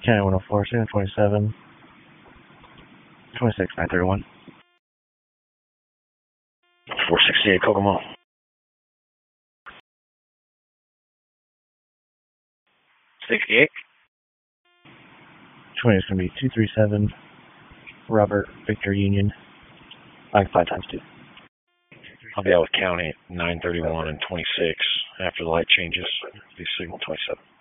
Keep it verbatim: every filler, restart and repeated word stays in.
County one oh four, Signal twenty-seven, twenty-six, nine thirty-one. four sixty-eight, Kokomo. sixty-eight. twenty is going to be two three seven, Robert, Victor, Union. I can five times two. I'll be out with County nine thirty-one and twenty-six after the light changes. Be Signal twenty-seven.